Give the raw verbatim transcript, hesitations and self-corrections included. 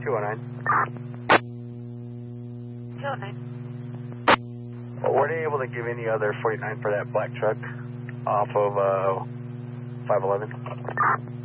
two oh nine. two oh nine. Well, were they able to give any other forty-nine for that black truck off of uh, five eleven?